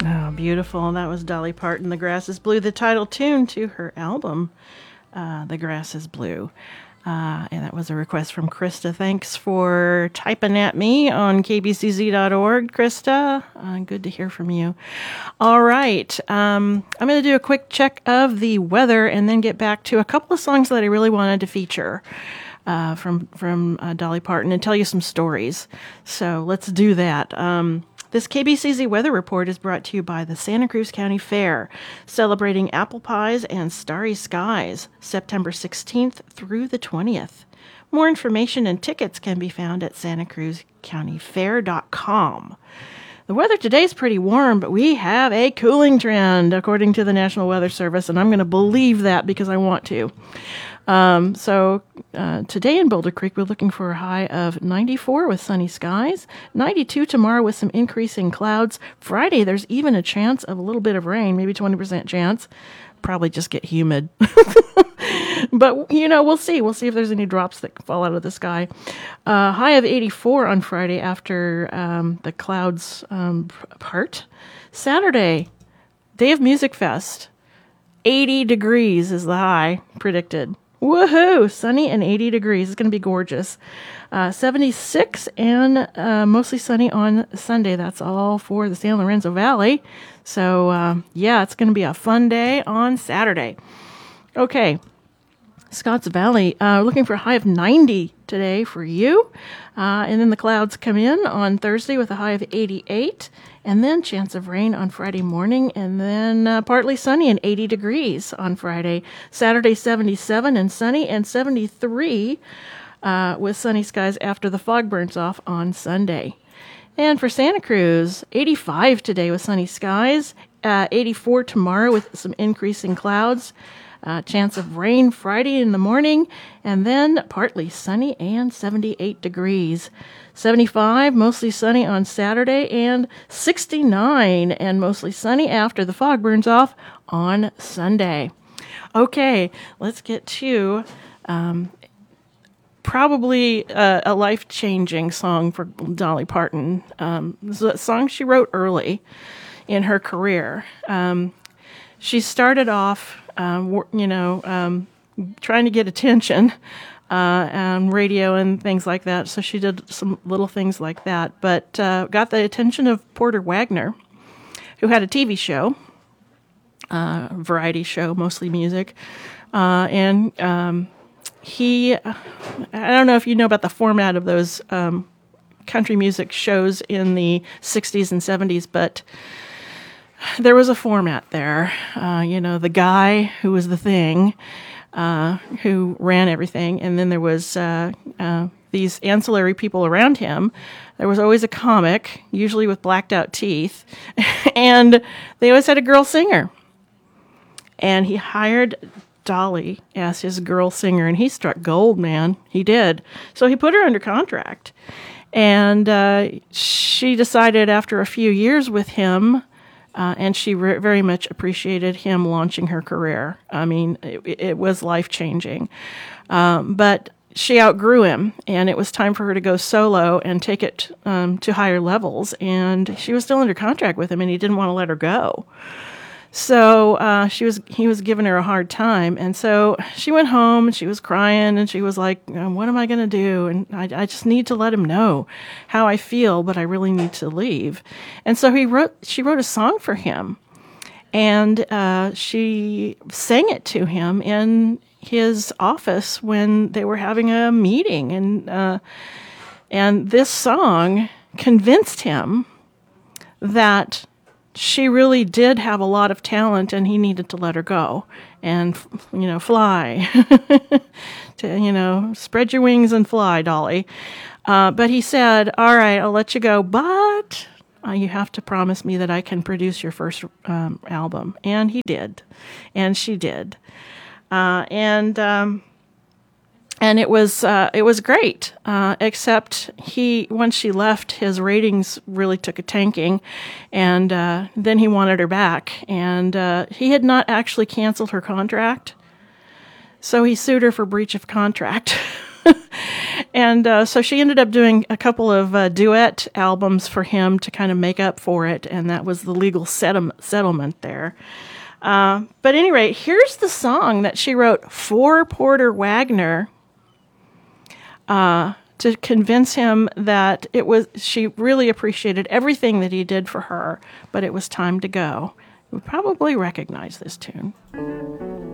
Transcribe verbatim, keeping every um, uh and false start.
Oh, beautiful. That was Dolly Parton, The Grass is Blue, the title tune to her album, uh, The Grass is Blue. Uh, and that was a request from Krista. Thanks for typing at me on k b c z dot org, Krista. Uh, good to hear from you. All right. Um, I'm going to do a quick check of the weather and then get back to a couple of songs that I really wanted to feature uh, from, from uh, Dolly Parton and tell you some stories. So let's do that. Um, This K B C Z weather report is brought to you by the Santa Cruz County Fair, celebrating apple pies and starry skies, September sixteenth through the twentieth. More information and tickets can be found at santa cruz county fair dot com. The weather today is pretty warm, but we have a cooling trend, according to the National Weather Service, and I'm going to believe that because I want to. Um, so uh, today in Boulder Creek, we're looking for a high of ninety-four with sunny skies, ninety-two tomorrow with some increasing clouds. Friday, there's even a chance of a little bit of rain, maybe twenty percent chance. Probably just get humid. But, you know, we'll see. We'll see if there's any drops that fall out of the sky. Uh, high of eighty-four on Friday after um, the clouds um, part. Saturday, day of Music Fest. eighty degrees is the high predicted. Woohoo! Sunny and eighty degrees. It's going to be gorgeous. Uh, seventy-six and uh, mostly sunny on Sunday. That's all for the San Lorenzo Valley. So, uh, yeah, it's going to be a fun day on Saturday. Okay. Scotts Valley, uh, looking for a high of ninety today for you. Uh, and then the clouds come in on Thursday with a high of eighty-eight. And then chance of rain on Friday morning. And then uh, partly sunny and eighty degrees on Friday. Saturday, seventy-seven and sunny and seventy-three uh, with sunny skies after the fog burns off on Sunday. And for Santa Cruz, eighty-five today with sunny skies. Uh, eighty-four tomorrow with some increasing clouds. Uh, chance of rain Friday in the morning, and then partly sunny and seventy-eight degrees. seventy-five, mostly sunny on Saturday, and sixty-nine and mostly sunny after the fog burns off on Sunday. Okay, let's get to um, probably a, a life-changing song for Dolly Parton. Um, this is a song she wrote early in her career. Um, she started off Um, you know, um, trying to get attention uh, on radio and things like that. So she did some little things like that, but uh, got the attention of Porter Wagner, who had a T V show, uh, variety show, mostly music. Uh, and um, he, I don't know if you know about the format of those um, country music shows in the sixties and seventies, but there was a format there. Uh, you know, the guy who was the thing, uh, who ran everything, and then there was uh, uh, these ancillary people around him. There was always a comic, usually with blacked out teeth, and they always had a girl singer. And he hired Dolly as his girl singer, and he struck gold, man. He did. So he put her under contract. And uh, she decided after a few years with him, Uh, and she re- very much appreciated him launching her career. I mean, it, it was life-changing. Um, but she outgrew him, and it was time for her to go solo and take it um, to higher levels. And she was still under contract with him, and he didn't want to let her go. So uh, she was he was giving her a hard time. And so she went home, and she was crying, and she was like, what am I going to do? And I, I just need to let him know how I feel, but I really need to leave. And so he wrote. she wrote a song for him, and uh, she sang it to him in his office when they were having a meeting. And, uh, and this song convinced him that she really did have a lot of talent, and he needed to let her go and, you know, fly. to, you know, spread your wings and fly, Dolly. Uh, but he said, all right, I'll let you go, but uh, you have to promise me that I can produce your first um, album. And he did. And she did. Uh, and... Um, And it was uh, it was great, uh, except he once she left, his ratings really took a tanking, and uh, then he wanted her back. And uh, he had not actually canceled her contract, so he sued her for breach of contract. And uh, so she ended up doing a couple of uh, duet albums for him to kind of make up for it, and that was the legal settle- settlement there. Uh, but at any rate, here's the song that she wrote for Porter Wagoner uh, to convince him that it was she really appreciated everything that he did for her, but it was time to go. You would probably recognize this tune.